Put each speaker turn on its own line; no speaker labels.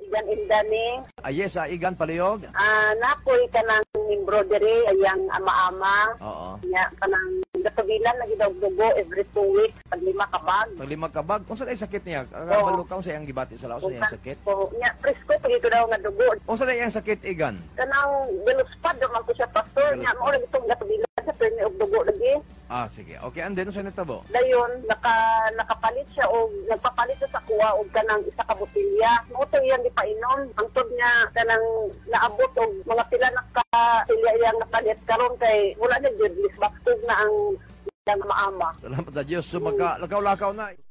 Igan Indani.
Yes, Igan Palihog.
Napoy ka ng embroidery, ayang ama-ama.
Oo.
Nya, kanang gatubilan, lagi daw dugo every 2 weeks, pag 5 kabag.
Pag 5 kabag, kung saan ay sakit niya? Kabalukaw sa iyang gibati sa laos, sa iyang sakit?
So, nya, presko, pag ito daw nga dugo.
Kung saan ay iyang sakit, Igan?
Kanang galuspad, naman ko siya, pastor. Nya, maura itong gatubilan sa permi og dugo lagi.
Sige. Okay, and then, saan nitabo?
Dayon, nakapalit siya o nagpapalit siya sa kuha o kanang isa ka botilya. Muto iyang ipainom. Ang tod niya kanang naabot o mga pila nakatilya iyang napalit karon kay wala na jud, lisbaktog na ang maama.
Salamat sa Diyos. So, lakaw-lakaw na.